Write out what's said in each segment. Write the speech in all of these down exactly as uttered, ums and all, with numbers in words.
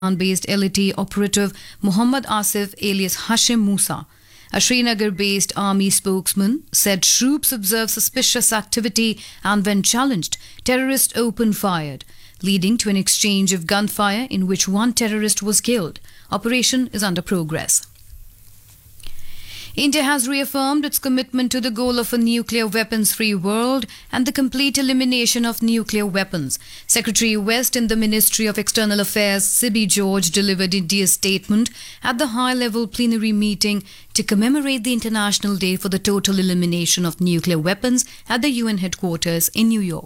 based L A T operative Muhammad Asif alias Hashim Musa. A Srinagar-based army spokesman said troops observed suspicious activity and when challenged, terrorists opened fire, leading to an exchange of gunfire in which one terrorist was killed. Operation is under progress. India has reaffirmed its commitment to the goal of a nuclear weapons-free world and the complete elimination of nuclear weapons. Secretary West in the Ministry of External Affairs, Sibi George, delivered India's statement at the high-level plenary meeting to commemorate the International Day for the Total Elimination of Nuclear Weapons at the U N headquarters in New York.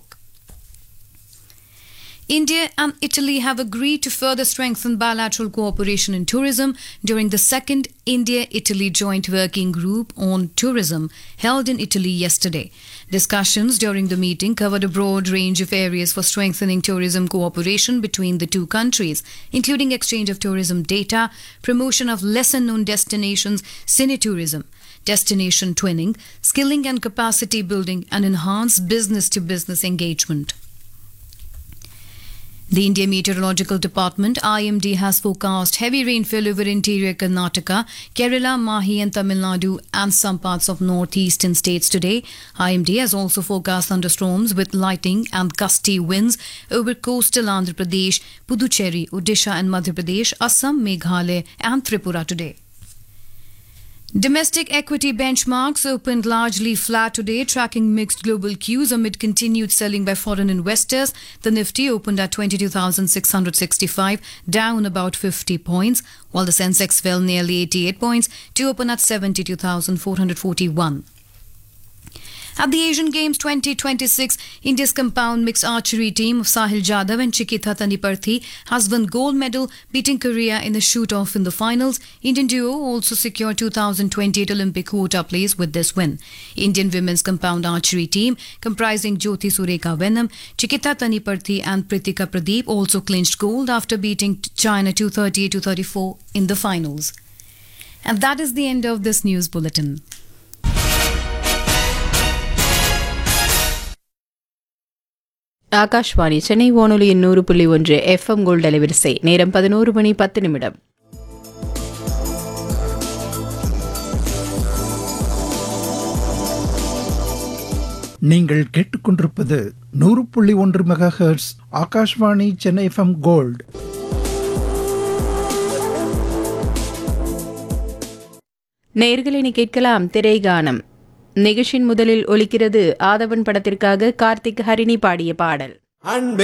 India and Italy have agreed to further strengthen bilateral cooperation in tourism during the second India-Italy Joint Working Group on Tourism held in Italy yesterday. Discussions during the meeting covered a broad range of areas for strengthening tourism cooperation between the two countries, including exchange of tourism data, promotion of lesser-known destinations, cine-tourism, destination twinning, skilling and capacity building, and enhanced business-to-business engagement. The India Meteorological Department I M D has forecast heavy rainfall over interior Karnataka, Kerala, Mahi and Tamil Nadu and some parts of northeastern states today. I M D has also forecast thunderstorms with lightning and gusty winds over coastal Andhra Pradesh, Puducherry, Odisha and Madhya Pradesh, Assam, Meghalaya and Tripura today. Domestic equity benchmarks opened largely flat today, tracking mixed global cues amid continued selling by foreign investors. The Nifty opened at twenty-two thousand six hundred sixty-five, down about fifty points, while the Sensex fell nearly eighty-eight points to open at seventy-two thousand four hundred forty-one. At the Asian Games twenty twenty-six, India's compound mixed archery team of Sahil Jadhav and Chikita Taniparthi has won gold medal, beating Korea in the shoot-off in the finals. Indian duo also secured two thousand twenty-eight Olympic quota place with this win. Indian women's compound archery team, comprising Jyoti Sureka Venam, Chikita Taniparthi and Pritika Pradeep, also clinched gold after beating China two thirty-eight to thirty-four in the finals. And that is the end of this news bulletin. Akashvani Chennai வானொலியின் நூறு புள்ளி ஒன்று FM gold அலைவரிசை நேரம் பதினோரு மணி பத்து நிமிடம். நீங்கள் கேட்டுக்கொண்டிருப்பது நூறு புள்ளி ஒன்று mega hertz Akashvani Chennai FM gold. நேயர்களை கேட்கலாம் திரைகானம். நிகழ்ச்சியின் முதலில் ஒலிக்கிறது ஆதவன் படத்திற்காக கார்த்திக் ஹரிணி பாடிய பாடல்.